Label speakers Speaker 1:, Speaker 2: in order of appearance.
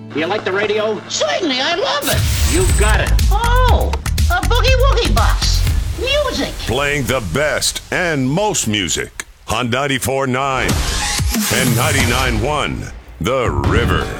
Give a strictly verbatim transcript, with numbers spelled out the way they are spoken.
Speaker 1: You like the radio?
Speaker 2: Certainly, I love it.
Speaker 1: You got it.
Speaker 2: Oh, a boogie woogie box. Music.
Speaker 3: Playing the best and most music on ninety-four point nine and ninety-nine point one The River.